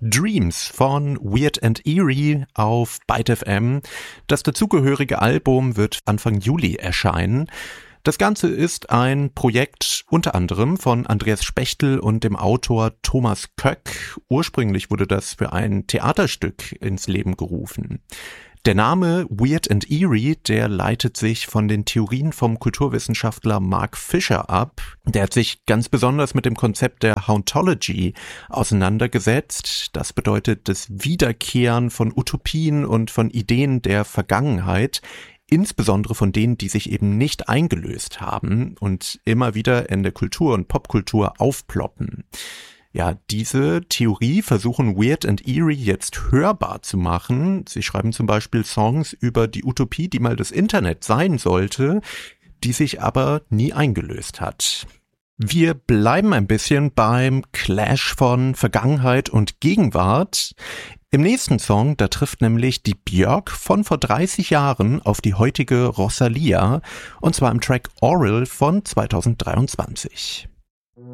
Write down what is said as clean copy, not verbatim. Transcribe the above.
Dreams von Weird and Eerie auf Byte FM. Das dazugehörige Album wird Anfang Juli erscheinen. Das Ganze ist ein Projekt unter anderem von Andreas Spechtel und dem Autor Thomas Köck. Ursprünglich wurde das für ein Theaterstück ins Leben gerufen. Der Name Weird and Eerie, der leitet sich von den Theorien vom Kulturwissenschaftler Mark Fisher ab. Der hat sich ganz besonders mit dem Konzept der Hauntology auseinandergesetzt. Das bedeutet das Wiederkehren von Utopien und von Ideen der Vergangenheit, insbesondere von denen, die sich eben nicht eingelöst haben und immer wieder in der Kultur und Popkultur aufploppen. Ja, diese Theorie versuchen Weird and Eerie jetzt hörbar zu machen. Sie schreiben zum Beispiel Songs über die Utopie, die mal das Internet sein sollte, die sich aber nie eingelöst hat. Wir bleiben ein bisschen beim Clash von Vergangenheit und Gegenwart. Im nächsten Song, da trifft nämlich die Björk von vor 30 Jahren auf die heutige Rosalia, und zwar im Track Oral von 2023.